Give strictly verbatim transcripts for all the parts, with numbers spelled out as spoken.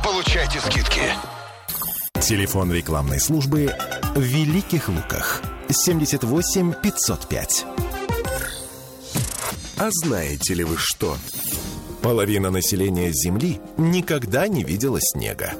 получайте скидки. Телефон рекламной службы в Великих Луках. семьдесят восемь пятьсот пять. А знаете ли вы что? Половина населения Земли никогда не видела снега.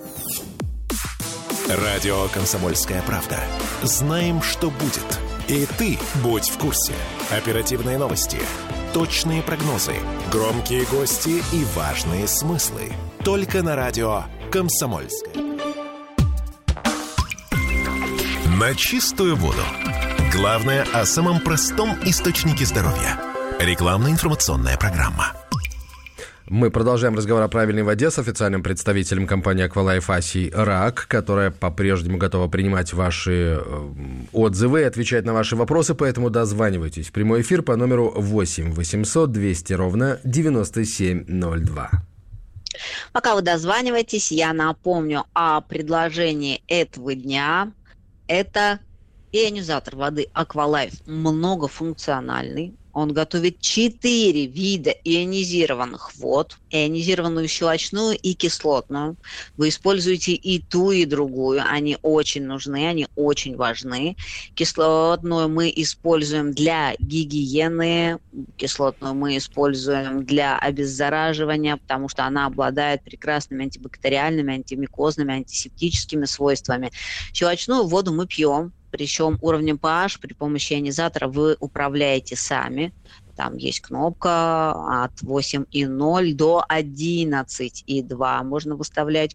Радио «Комсомольская правда». Знаем, что будет. И ты будь в курсе. Оперативные новости, точные прогнозы, громкие гости и важные смыслы. Только на радио «Комсомольская». На чистую воду. Главное о самом простом источнике здоровья. Рекламно-информационная программа. Мы продолжаем разговор о правильной воде с официальным представителем компании «Аквалайф» Асей Рак, которая по-прежнему готова принимать ваши отзывы и отвечать на ваши вопросы, поэтому дозванивайтесь в прямой эфир по номеру восемь восемьсот двести ровно девяносто семь ноль два. Пока вы дозваниваетесь, я напомню о предложении этого дня. Это ионизатор воды «Аквалайф» многофункциональный. Он готовит четыре вида ионизированных вод, ионизированную щелочную и кислотную. Вы используете и ту, и другую. Они очень нужны, они очень важны. Кислотную мы используем для гигиены, кислотную мы используем для обеззараживания, потому что она обладает прекрасными антибактериальными, антимикозными, антисептическими свойствами. Щелочную воду мы пьем. Причем уровнем pH при помощи ионизатора вы управляете сами. Там есть кнопка от восемь и ноль до одиннадцать и два. Можно выставлять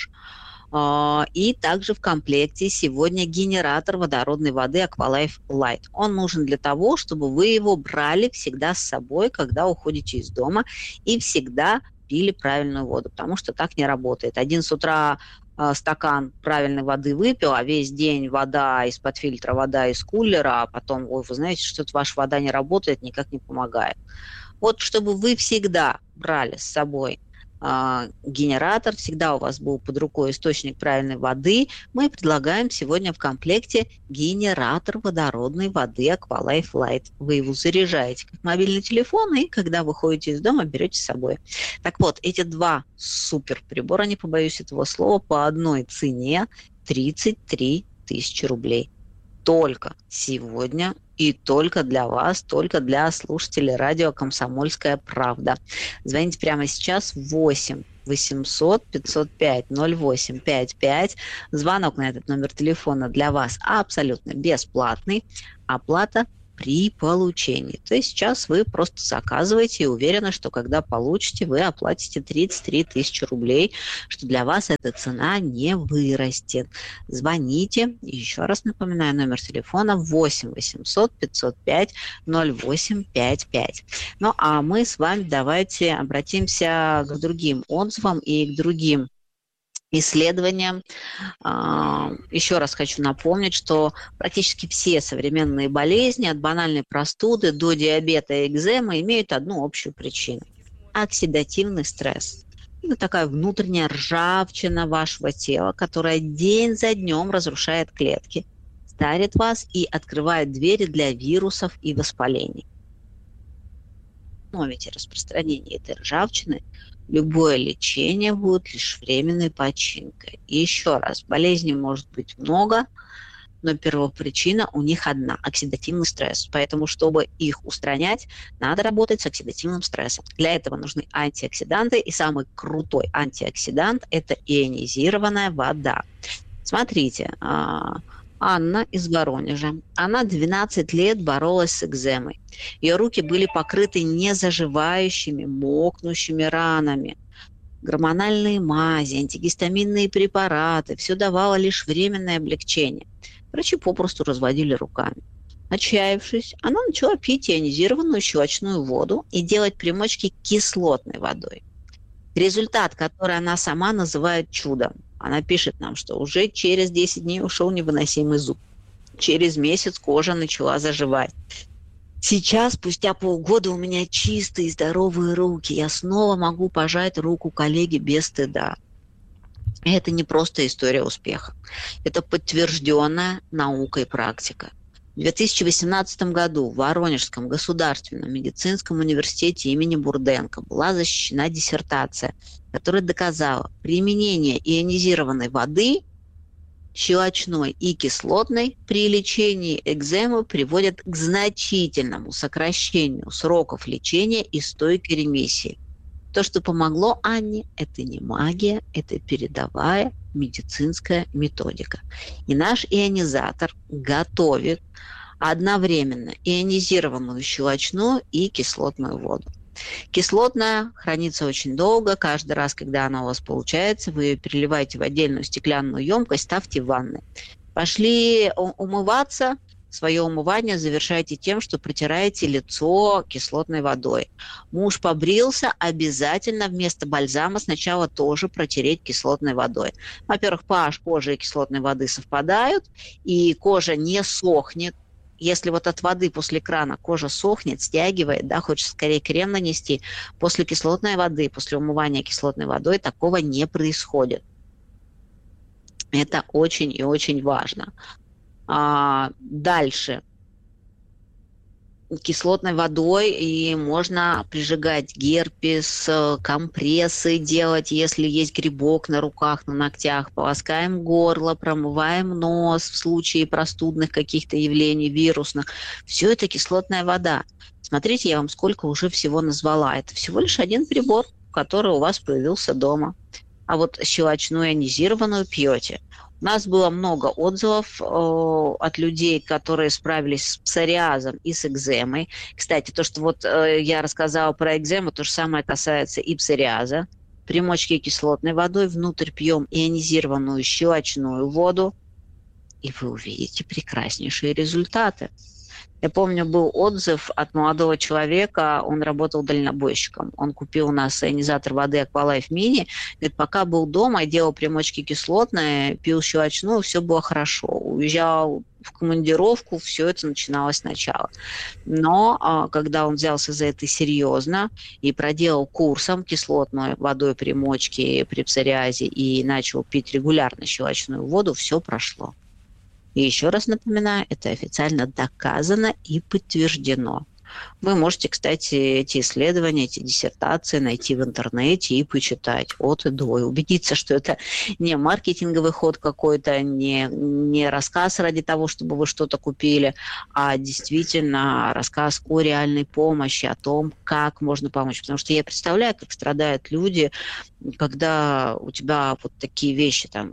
pH. И также в комплекте сегодня генератор водородной воды Aqualife Light. Он нужен для того, чтобы вы его брали всегда с собой, когда уходите из дома, и всегда пили правильную воду, потому что так не работает. Один с утра стакан правильной воды выпил, а весь день вода из-под фильтра, вода из кулера, а потом, ой, вы знаете, что-то ваша вода не работает, никак не помогает. Вот чтобы вы всегда брали с собой э, генератор, всегда у вас был под рукой источник правильной воды, мы предлагаем сегодня в комплекте генератор водородной воды Aqualife Light. Вы его заряжаете как мобильный телефон, и когда выходите из дома, берете с собой. Так вот, эти два супер прибора, не побоюсь этого слова, по одной цене тридцать три тысячи рублей. Только сегодня и только для вас, только для слушателей радио «Комсомольская правда». Звоните прямо сейчас восемь восемьсот пятьсот пять ноль восемь пять пять. Звонок на этот номер телефона для вас абсолютно бесплатный. Оплата при получении. То есть сейчас вы просто заказываете и уверены, что когда получите, вы оплатите тридцать три тысячи рублей, что для вас эта цена не вырастет. Звоните. Еще раз напоминаю, номер телефона восемь восемьсот пятьсот пять ноль восемь пять пять. Ну а мы с вами давайте обратимся к другим отзывам и к другим исследованиям. Еще раз хочу напомнить, что практически все современные болезни, от банальной простуды до диабета и экземы, имеют одну общую причину – оксидативный стресс. Это такая внутренняя ржавчина вашего тела, которая день за днем разрушает клетки, старит вас и открывает двери для вирусов и воспалений. Но ведь распространение этой ржавчины любое лечение будет лишь временной починкой. И еще раз, болезней может быть много, но первопричина у них одна – оксидативный стресс. Поэтому, чтобы их устранять, надо работать с оксидативным стрессом. Для этого нужны антиоксиданты, и самый крутой антиоксидант – это ионизированная вода. Смотрите, Анна из Воронежа. Она двенадцать лет боролась с экземой. Ее руки были покрыты незаживающими, мокнущими ранами. Гормональные мази, антигистаминные препараты – все давало лишь временное облегчение. Врачи попросту разводили руками. Отчаявшись, она начала пить ионизированную щелочную воду и делать примочки кислотной водой. Результат, который она сама называет чудом. Она пишет нам, что уже через десять дней ушел невыносимый зуд. Через месяц кожа начала заживать. Сейчас, спустя полгода, у меня чистые и здоровые руки. Я снова могу пожать руку коллеге без стыда. И это не просто история успеха. Это подтвержденная наукой практика. В две тысячи восемнадцатом году в Воронежском государственном медицинском университете имени Бурденко была защищена диссертация, которая доказала, применение ионизированной воды, щелочной и кислотной при лечении экземы приводит к значительному сокращению сроков лечения и стойкой ремиссии. То, что помогло Анне, это не магия, это передовая медицинская методика. И наш ионизатор готовит одновременно ионизированную щелочную и кислотную воду. Кислотная хранится очень долго. Каждый раз, когда она у вас получается, вы ее переливаете в отдельную стеклянную емкость, ставьте в ванны. Пошли умываться. Свое умывание завершайте тем, что протираете лицо кислотной водой. Муж побрился, обязательно вместо бальзама сначала тоже протереть кислотной водой. Во-первых, pH кожи и кислотной воды совпадают, и кожа не сохнет. Если вот от воды после крана кожа сохнет, стягивает, да, хочется скорее крем нанести, после кислотной воды, после умывания кислотной водой такого не происходит. Это очень и очень важно. А дальше. Кислотной водой и можно прижигать герпес, компрессы делать, если есть грибок на руках, на ногтях. Полоскаем горло, промываем нос в случае простудных каких-то явлений, вирусных. Все это кислотная вода. Смотрите, я вам сколько уже всего назвала. Это всего лишь один прибор, который у вас появился дома. А вот щелочную ионизированную пьете. У нас было много отзывов э, от людей, которые справились с псориазом и с экземой. Кстати, то, что вот э, я рассказала про экзему, то же самое касается и псориаза. Примочки кислотной водой внутрь пьем ионизированную щелочную воду, и вы увидите прекраснейшие результаты. Я помню, был отзыв от молодого человека, он работал дальнобойщиком. Он купил у нас ионизатор воды Aqualife Mini. Говорит, пока был дома, делал примочки кислотные, пил щелочную, все было хорошо. Уезжал в командировку, все это начиналось сначала. Но когда он взялся за это серьезно и проделал курсом кислотной водой примочки при псориазе и начал пить регулярно щелочную воду, все прошло. И еще раз напоминаю, это официально доказано и подтверждено. Вы можете, кстати, эти исследования, эти диссертации найти в интернете и почитать от и до. И убедиться, что это не маркетинговый ход какой-то, не, не рассказ ради того, чтобы вы что-то купили, а действительно рассказ о реальной помощи, о том, как можно помочь. Потому что я представляю, как страдают люди, когда у тебя вот такие вещи там,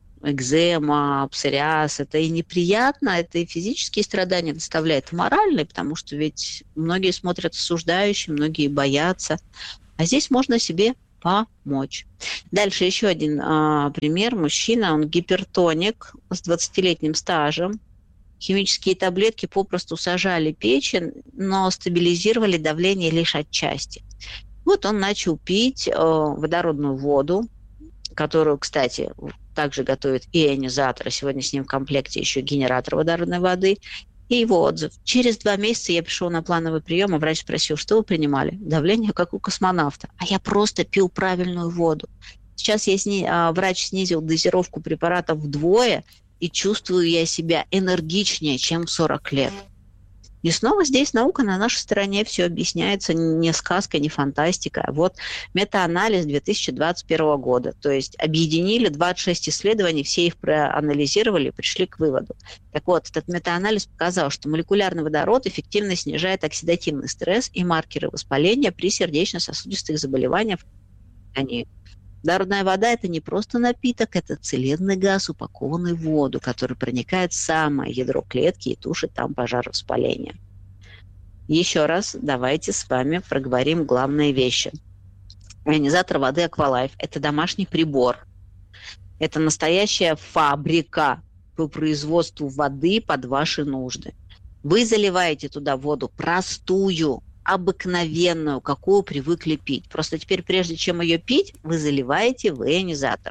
экзема, псориаз, это и неприятно, это и физические страдания доставляет, и моральные, потому что ведь многие смотрят осуждающе, многие боятся, а здесь можно себе помочь. Дальше еще один а, пример. Мужчина, он гипертоник с двадцатилетним стажем. Химические таблетки попросту сажали печень, но стабилизировали давление лишь отчасти. Вот он начал пить а, водородную воду, которую, кстати, также готовит ионизатор, сегодня с ним в комплекте еще генератор водородной воды, и его отзыв. Через два месяца я пришел на плановый прием, а врач спросил, что вы принимали? Давление, как у космонавта. А я просто пил правильную воду. Сейчас я сни... врач снизил дозировку препаратов вдвое, и чувствую я себя энергичнее, чем в сорок лет. И снова здесь наука на нашей стороне, все объясняется не сказка, не фантастика. А вот метаанализ две тысячи двадцать первого года. То есть объединили двадцать шесть исследований, все их проанализировали и пришли к выводу. Так вот, этот метаанализ показал, что молекулярный водород эффективно снижает оксидативный стресс и маркеры воспаления при сердечно-сосудистых заболеваниях. Водородная вода – это не просто напиток, это целебный газ, упакованный в воду, который проникает в самое ядро клетки и тушит там пожар воспаления. Еще раз давайте с вами проговорим главные вещи. Ионизатор воды Aqualife – это домашний прибор. Это настоящая фабрика по производству воды под ваши нужды. Вы заливаете туда воду простую, обыкновенную, какую привыкли пить. Просто теперь, прежде чем ее пить, вы заливаете в ионизатор.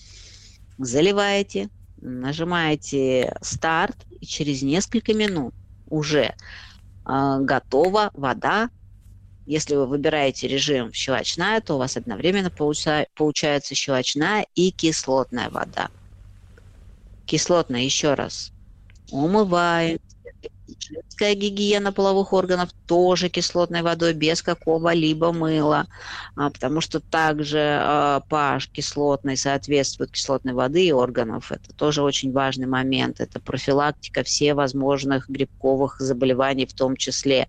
Заливаете, нажимаете старт, и через несколько минут уже э, готова вода. Если вы выбираете режим щелочная, то у вас одновременно получа- получается щелочная и кислотная вода. Кислотная, еще раз, умываем, женская гигиена половых органов тоже кислотной водой, без какого-либо мыла, потому что также pH кислотный соответствует кислотной воды и органов. Это тоже очень важный момент. Это профилактика всех возможных грибковых заболеваний в том числе.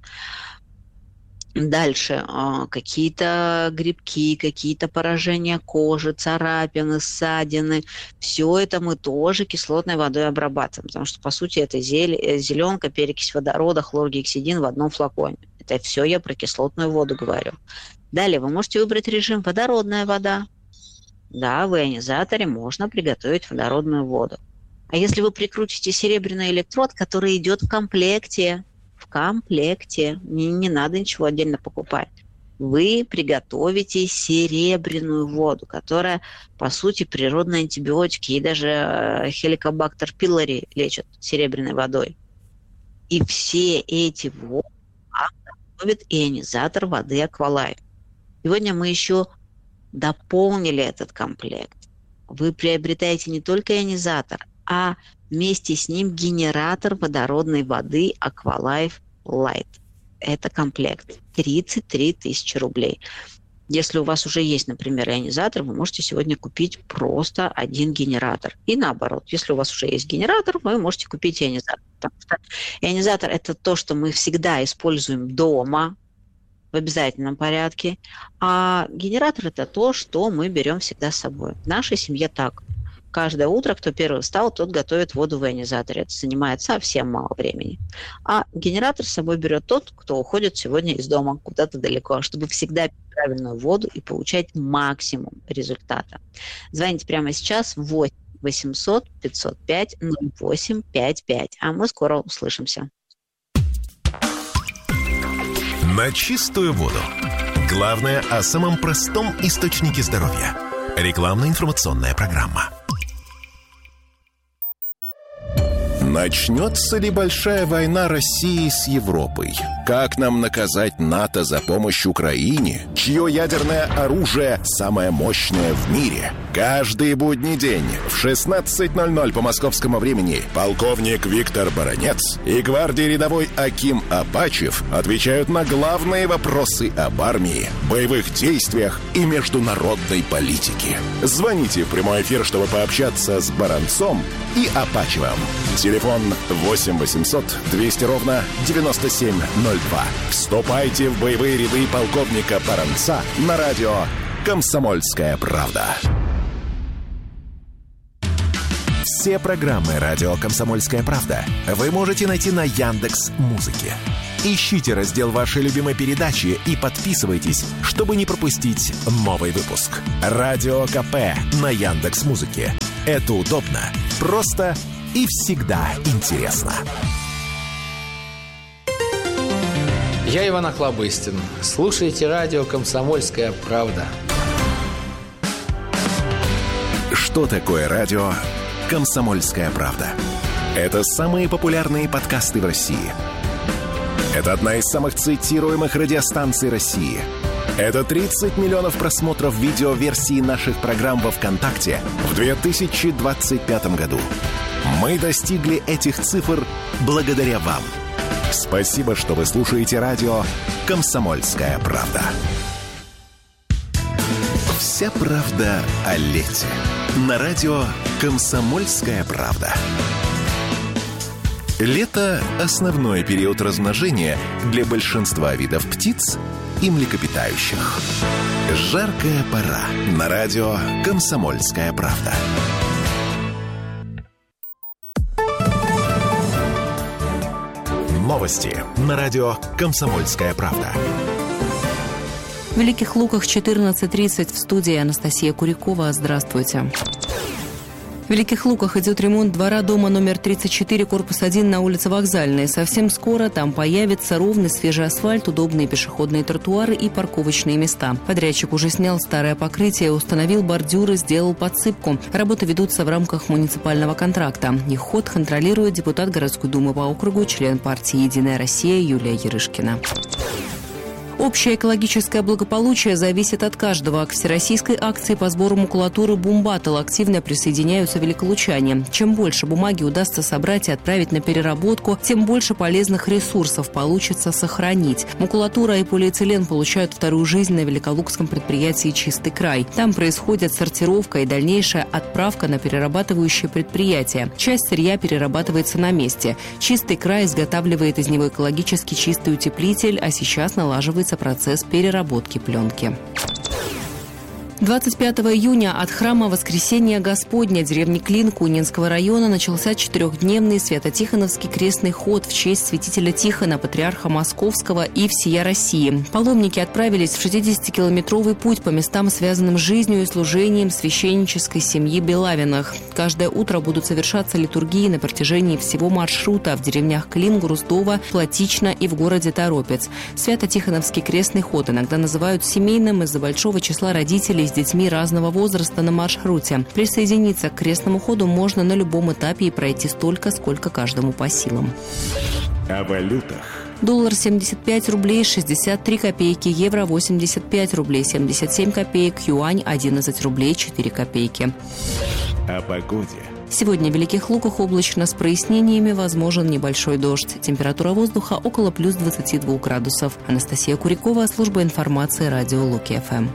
Дальше какие-то грибки, какие-то поражения кожи, царапины, ссадины. Все это мы тоже кислотной водой обрабатываем, потому что, по сути, это зеленка, перекись водорода, хлоргексидин в одном флаконе. Это все я про кислотную воду говорю. Далее вы можете выбрать режим водородная вода. Да, в ионизаторе можно приготовить водородную воду. А если вы прикрутите серебряный электрод, который идет в комплекте, в комплекте, не, не надо ничего отдельно покупать, вы приготовите серебряную воду, которая, по сути, природные антибиотики, и даже хеликобактер пилори лечат серебряной водой. И все эти воды готовит ионизатор воды Aqualife. Сегодня мы еще дополнили этот комплект. Вы приобретаете не только ионизатор, а вместе с ним генератор водородной воды Aqualife Light. Это комплект. тридцать три тысячи рублей. Если у вас уже есть, например, ионизатор, вы можете сегодня купить просто один генератор. И наоборот, если у вас уже есть генератор, вы можете купить ионизатор. Потому что ионизатор – это то, что мы всегда используем дома в обязательном порядке. А генератор – это то, что мы берем всегда с собой. В нашей семье так. Каждое утро, кто первый встал, тот готовит воду в ионизаторе. Это занимает совсем мало времени. А генератор с собой берет тот, кто уходит сегодня из дома куда-то далеко, чтобы всегда пить правильную воду и получать максимум результата. Звоните прямо сейчас в восемь восемьсот пятьсот пять ноль восемь пять пять. А мы скоро услышимся. На чистую воду. Главное о самом простом источнике здоровья. Рекламно-информационная программа. Начнется ли большая война России с Европой? Как нам наказать НАТО за помощь Украине, чье ядерное оружие самое мощное в мире? Каждый будний день в шестнадцать ноль ноль по московскому времени полковник Виктор Баранец и гвардии рядовой Аким Апачев отвечают на главные вопросы об армии, боевых действиях и международной политике. Звоните в прямой эфир, чтобы пообщаться с Баранцом и Апачевым. Телефон восемь восемьсот двести ровно девяносто семь ноль два. Вступайте в боевые ряды полковника Баранца на радио «Комсомольская правда». Все программы радио «Комсомольская правда» вы можете найти на Яндекс.Музыке. Ищите раздел вашей любимой передачи и подписывайтесь, чтобы не пропустить новый выпуск. Радио КП на Яндекс.Музыке. Это удобно, просто и всегда интересно. Я Иван Охлобыстин. Слушайте радио «Комсомольская правда». Что такое радио «Комсомольская правда»? Это самые популярные подкасты в России. Это одна из самых цитируемых радиостанций России. Это тридцать миллионов просмотров видеоверсии наших программ во ВКонтакте в две тысячи двадцать пятом году. Мы достигли этих цифр благодаря вам. Спасибо, что вы слушаете радио «Комсомольская правда». Вся правда о лете. На радио «Комсомольская правда». Лето – основной период размножения для большинства видов птиц и млекопитающих. Жаркая пора. На радио «Комсомольская правда». Новости на радио «Комсомольская правда». В Великих Луках четырнадцать тридцать, в студии Анастасия Курякова. Здравствуйте. В Великих Луках идет ремонт двора дома номер тридцать четыре, корпус один на улице Вокзальной. Совсем скоро там появится ровный свежий асфальт, удобные пешеходные тротуары и парковочные места. Подрядчик уже снял старое покрытие, установил бордюры, сделал подсыпку. Работы ведутся в рамках муниципального контракта. Их ход контролирует депутат городской думы по округу, член партии «Единая Россия» Юлия Ярышкина. Общее экологическое благополучие зависит от каждого. К всероссийской акции по сбору макулатуры «Бумбаттл» активно присоединяются великолучане. Чем больше бумаги удастся собрать и отправить на переработку, тем больше полезных ресурсов получится сохранить. Макулатура и полиэтилен получают вторую жизнь на великолукском предприятии «Чистый край». Там происходит сортировка и дальнейшая отправка на перерабатывающее предприятие. Часть сырья перерабатывается на месте. «Чистый край» изготавливает из него экологически чистый утеплитель, а сейчас налаживается процесс переработки пленки. двадцать пятого июня от храма Воскресения Господня деревни Клин Кунинского района начался четырехдневный Свято-Тихоновский крестный ход в честь святителя Тихона, патриарха Московского и всея России. Паломники отправились в шестидесятикилометровый путь по местам, связанным с жизнью и служением священнической семьи Белавиных. Каждое утро будут совершаться литургии на протяжении всего маршрута в деревнях Клин, Груздово, Плотично и в городе Торопец. Свято-Тихоновский крестный ход иногда называют семейным из-за большого числа родителей с детьми разного возраста на маршруте. Присоединиться к крестному ходу можно на любом этапе и пройти столько, сколько каждому по силам. О валютах. Доллар семьдесят пять рублей шестьдесят три копейки, евро восемьдесят пять рублей семьдесят семь копеек, юань одиннадцать рублей четыре копейки. О погоде. Сегодня в Великих Луках облачно с прояснениями, возможен небольшой дождь. Температура воздуха около плюс двадцати двух градусов. Анастасия Курякова, служба информации, радио Луки-ФМ.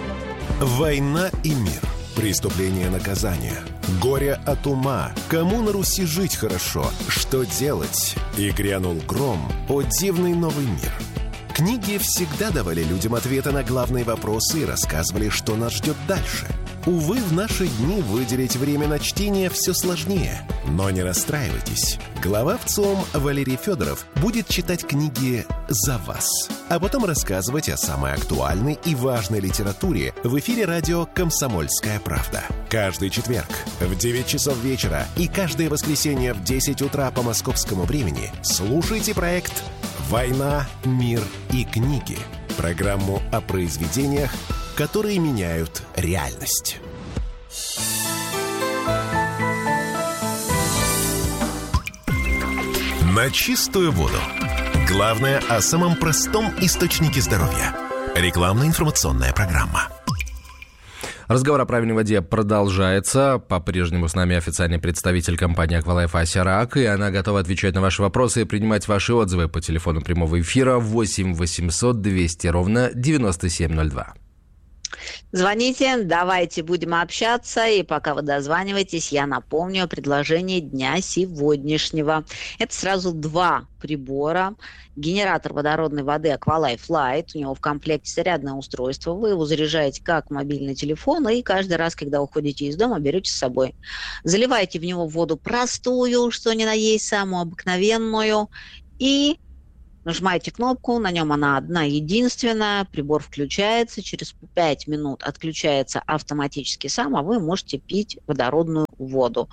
Война и мир. Преступление, наказание. Горе от ума. Кому на Руси жить хорошо? Что делать? И грянул гром. О дивный новый мир. Книги всегда давали людям ответы на главные вопросы и рассказывали, что нас ждет дальше. Увы, в наши дни выделить время на чтение все сложнее. Но не расстраивайтесь. Глава ВЦИОМ Валерий Федоров будет читать книги за вас, а потом рассказывать о самой актуальной и важной литературе в эфире радио «Комсомольская правда». Каждый четверг в девять часов вечера и каждое воскресенье в десять утра по московскому времени слушайте проект «Война, мир и книги». Программу о произведениях, которые меняют реальность. На чистую воду. Главное о самом простом источнике здоровья. Рекламно-информационная программа. Разговор о правильной воде продолжается. По-прежнему с нами официальный представитель компании «Аквалайф» Ася Раак, и она готова отвечать на ваши вопросы и принимать ваши отзывы по телефону прямого эфира восемь восемьсот двести ровно девяносто семь ноль два. Звоните, давайте будем общаться, и пока вы дозваниваетесь, я напомню о предложении дня сегодняшнего. Это сразу два прибора. Генератор водородной воды Aqualife Light, у него в комплекте зарядное устройство, вы его заряжаете как мобильный телефон, и каждый раз, когда уходите из дома, берете с собой. Заливаете в него воду простую, что ни на есть, самую обыкновенную, и нажимаете кнопку, на нем она одна единственная, прибор включается, через пять минут отключается автоматически сам, а вы можете пить водородную воду.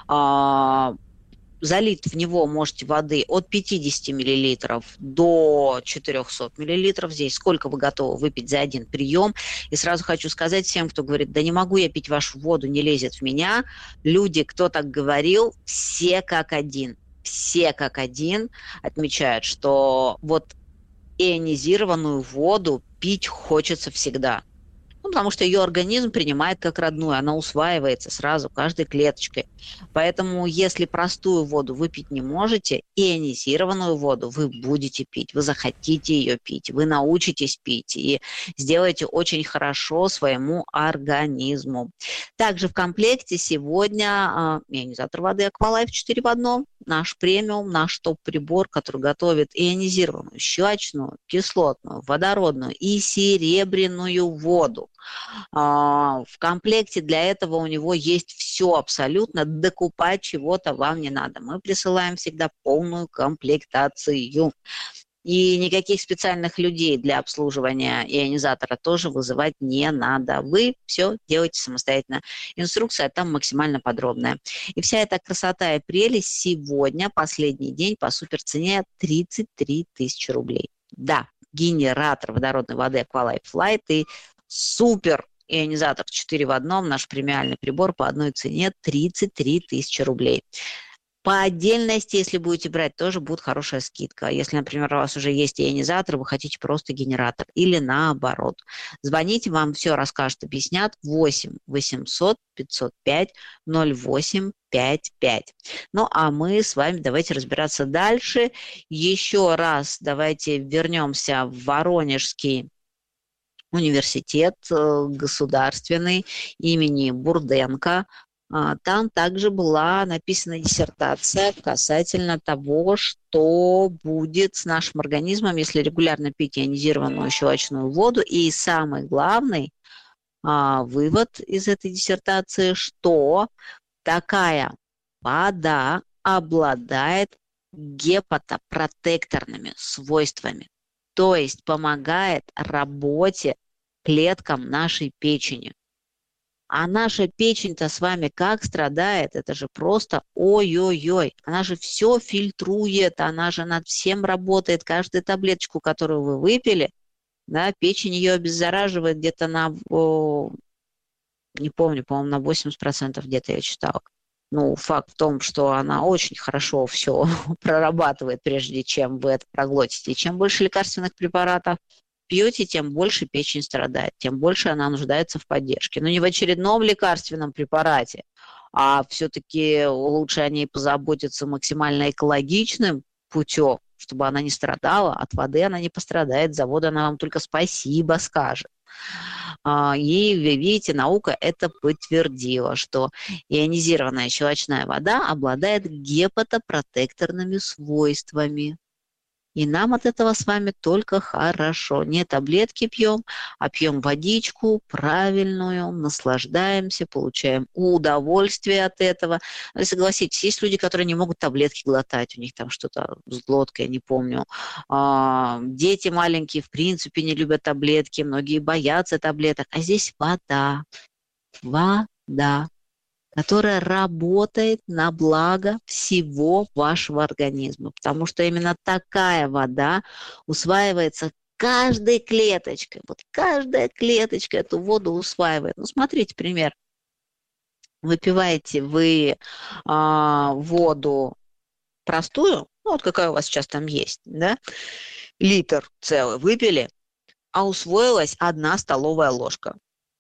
Залить в него можете воды от пятидесяти миллилитров до четырехсот миллилитров. Здесь сколько вы готовы выпить за один прием. И сразу хочу сказать всем, кто говорит, да не могу я пить вашу воду, не лезет в меня. Люди, кто так говорил, все как один. Все как один отмечают, что вот ионизированную воду пить хочется всегда. Ну, потому что ее организм принимает как родную, она усваивается сразу каждой клеточкой. Поэтому, если простую воду вы пить не можете, ионизированную воду вы будете пить, вы захотите ее пить, вы научитесь пить и сделаете очень хорошо своему организму. Также в комплекте сегодня э, ионизатор воды Aqualife четыре в одном, наш премиум, наш топ-прибор, который готовит ионизированную, щелочную, кислотную, водородную и серебряную воду. В комплекте для этого у него есть все абсолютно, докупать чего-то вам не надо. Мы присылаем всегда полную комплектацию. И никаких специальных людей для обслуживания ионизатора тоже вызывать не надо. Вы все делаете самостоятельно. Инструкция там максимально подробная. И вся эта красота и прелесть сегодня, последний день, по суперцене тридцать три тысячи рублей. Да, генератор водородной воды Aqualife Light и супер ионизатор четыре в одном, наш премиальный прибор по одной цене тридцать три тысячи рублей. По отдельности, если будете брать, тоже будет хорошая скидка. Если, например, у вас уже есть ионизатор, вы хотите просто генератор. Или наоборот. Звоните, вам все расскажут, объяснят. восемь восемьсот пятьсот пять ноль восемь пять пять. Ну, а мы с вами давайте разбираться дальше. Еще раз давайте вернемся в Воронежский университет государственный имени Бурденко. Там также была написана диссертация касательно того, что будет с нашим организмом, если регулярно пить ионизированную щелочную воду. И самый главный а, вывод из этой диссертации, что такая вода обладает гепатопротекторными свойствами, то есть помогает работе клеткам нашей печени. А наша печень-то с вами как страдает? Это же просто ой-ой-ой. Она же все фильтрует, она же над всем работает. Каждую таблеточку, которую вы выпили, да, печень ее обеззараживает где-то на, о, не помню, по-моему, на восемьдесят процентов где-то я читала. Ну, факт в том, что она очень хорошо все прорабатывает, прежде чем вы это проглотите. И чем больше лекарственных препаратов пьете, тем больше печень страдает, тем больше она нуждается в поддержке. Но не в очередном лекарственном препарате, а все-таки лучше о ней позаботиться максимально экологичным путем, чтобы она не страдала. От воды она не пострадает, за воду она вам только спасибо скажет. И, вы видите, наука это подтвердила, что ионизированная щелочная вода обладает гепатопротекторными свойствами. И нам от этого с вами только хорошо. Не таблетки пьем, а пьем водичку правильную, наслаждаемся, получаем удовольствие от этого. Но согласитесь, есть люди, которые не могут таблетки глотать, у них там что-то с глоткой, я не помню. Дети маленькие в принципе не любят таблетки, многие боятся таблеток. А здесь вода, вода, которая работает на благо всего вашего организма. Потому что именно такая вода усваивается каждой клеточкой. Вот каждая клеточка эту воду усваивает. Ну, смотрите, пример. Выпиваете вы а, воду простую, ну, вот какая у вас сейчас там есть, да, литр целый выпили, а усвоилась одна столовая ложка.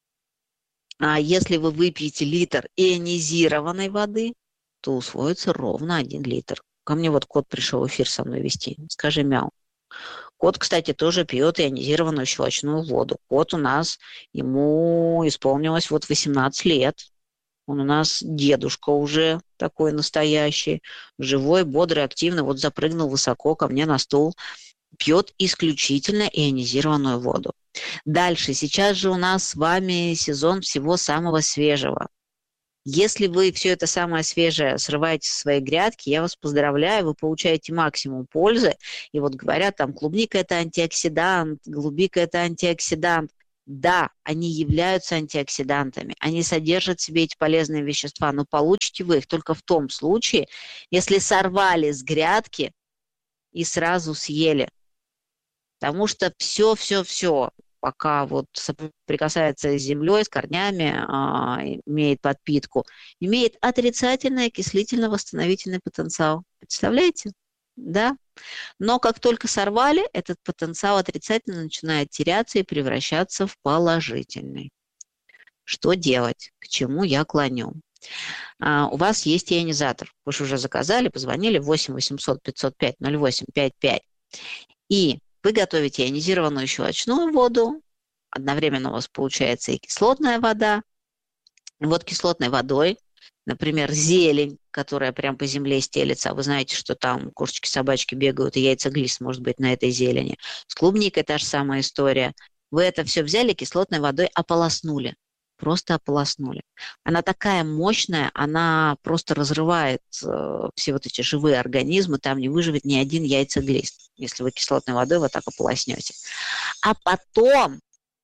А если вы выпьете литр ионизированной воды, то усвоится ровно один литр. Ко мне вот кот пришел эфир со мной вести. Скажи мяу. Кот, кстати, тоже пьет ионизированную щелочную воду. Кот у нас, ему исполнилось вот восемнадцать лет. Он у нас дедушка уже такой настоящий, живой, бодрый, активный. Вот запрыгнул высоко ко мне на стул. Пьет исключительно ионизированную воду. Дальше, сейчас же у нас с вами сезон всего самого свежего. Если вы все это самое свежее срываете со своей грядки, я вас поздравляю, вы получаете максимум пользы. И вот говорят, там, клубника – это антиоксидант, голубика – это антиоксидант. Да, они являются антиоксидантами, они содержат в себе эти полезные вещества, но получите вы их только в том случае, если сорвали с грядки и сразу съели. Потому что все-все-все, пока вот соприкасается с землей, с корнями, а, имеет подпитку, имеет отрицательный окислительно-восстановительный потенциал. Представляете? Да? Но как только сорвали, этот потенциал отрицательно начинает теряться и превращаться в положительный. Что делать? К чему я клоню? А, у вас есть ионизатор. Вы же уже заказали, позвонили восемь восемьсот пятьсот пять ноль восемь пять пять. И вы готовите ионизированную щелочную воду, одновременно у вас получается и кислотная вода. Вот кислотной водой, например, зелень, которая прям по земле стелется, а вы знаете, что там кошечки, собачки бегают, и яйцеглист может быть на этой зелени. С клубникой та же самая история. Вы это все взяли, кислотной водой ополоснули. Просто ополоснули. Она такая мощная, она просто разрывает э, все вот эти живые организмы, там не выживет ни один яйцеглист, если вы кислотной водой вот так ополоснете. А потом,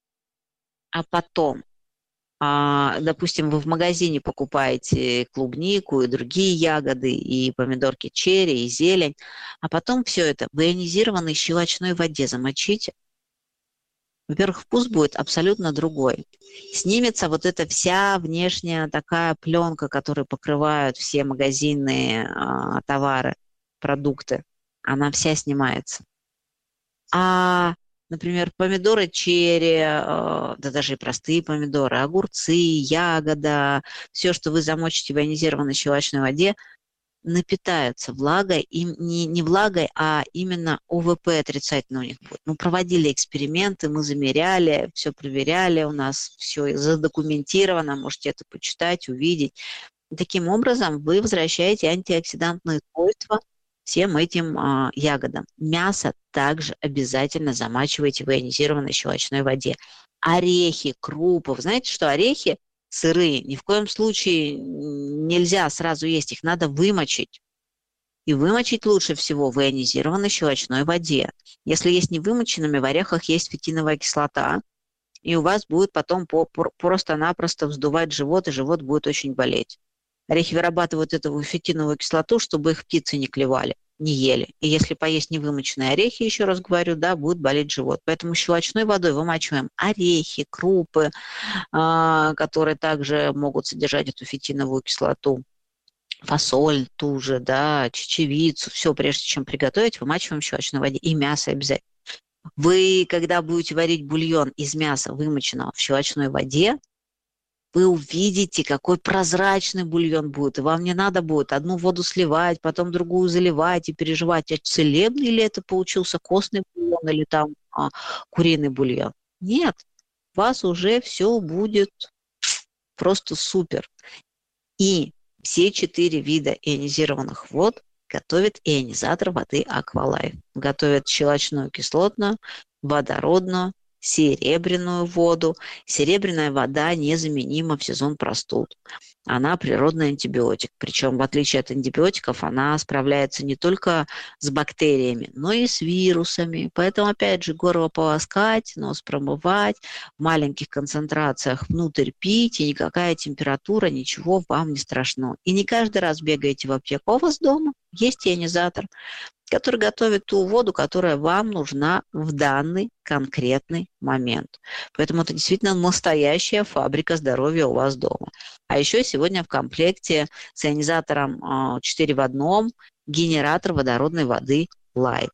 а потом, а, допустим, вы в магазине покупаете клубнику и другие ягоды, и помидорки черри, и зелень, а потом все это в ионизированной щелочной воде замочите. во-первых, вкус будет абсолютно другой. Снимется вот эта вся внешняя такая пленка, которая покрывают все магазинные а, товары, продукты. Она вся снимается. А, например, помидоры черри, а, да даже и простые помидоры, огурцы, ягода, все, что вы замочите в ионизированной щелочной воде, напитаются влагой, и не, не влагой, а именно о вэ пэ отрицательно у них будет. Мы проводили эксперименты, мы замеряли, все проверяли, у нас все задокументировано, можете это почитать, увидеть. И таким образом вы возвращаете антиоксидантные свойства всем этим а, ягодам. Мясо также обязательно замачивайте в ионизированной щелочной воде. Орехи, крупы. Вы знаете, что орехи сырые ни в коем случае нельзя сразу есть, их надо вымочить. И вымочить лучше всего в ионизированной щелочной воде. Если есть невымоченными, в орехах есть фитиновая кислота, и у вас будет потом просто-напросто вздувать живот, и живот будет очень болеть. Орехи вырабатывают эту фитиновую кислоту, чтобы их птицы не клевали, не ели. И если поесть невымоченные орехи, еще раз говорю, да, будет болеть живот. Поэтому щелочной водой вымачиваем орехи, крупы, а, которые также могут содержать эту фитиновую кислоту, фасоль ту же, да, чечевицу. Все, прежде чем приготовить, вымачиваем в щелочной воде. И мясо обязательно. Вы, когда будете варить бульон из мяса, вымоченного в щелочной воде, вы увидите, какой прозрачный бульон будет. И вам не надо будет одну воду сливать, потом другую заливать и переживать, а целебный ли это получился костный бульон или там а, куриный бульон. Нет, у вас уже все будет просто супер. И все четыре вида ионизированных вод готовит ионизатор воды Aqualife. Готовят щелочную кислотную, водородную, серебряную воду. Серебряная вода незаменима в сезон простуд. Она природный антибиотик. Причем, в отличие от антибиотиков, она справляется не только с бактериями, но и с вирусами. Поэтому, опять же, горло полоскать, нос промывать, в маленьких концентрациях внутрь пить, и никакая температура, ничего вам не страшно. И не каждый раз бегаете в аптеку. У вас дома есть ионизатор, который готовит ту воду, которая вам нужна в данный конкретный момент. Поэтому это действительно настоящая фабрика здоровья у вас дома. А еще сегодня в комплекте с ионизатором четыре в одном генератор водородной воды Light.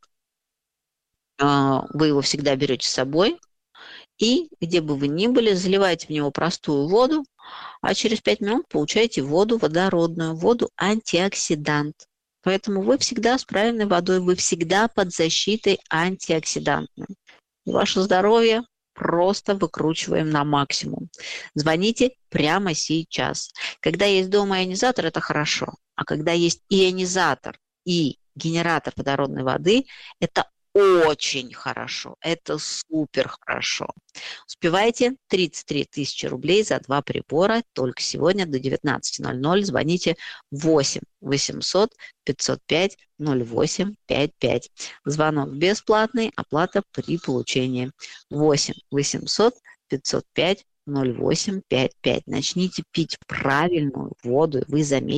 Вы его всегда берете с собой, и где бы вы ни были, заливаете в него простую воду, а через пять минут получаете воду водородную, воду антиоксидант. Поэтому вы всегда с правильной водой, вы всегда под защитой антиоксидантной. И ваше здоровье просто выкручиваем на максимум. Звоните прямо сейчас. Когда есть дома ионизатор, это хорошо. А когда есть ионизатор и генератор водородной воды, это очень хорошо. Это супер хорошо. Успевайте тридцать три тысячи рублей за два прибора. Только сегодня до девятнадцати ноль-ноль звоните восемь восемьсот пятьсот пять ноль восемь пять пять. Звонок бесплатный, оплата при получении. восемь восемьсот пятьсот пять ноль восемь пять пять. Начните пить правильную воду, и вы заметите,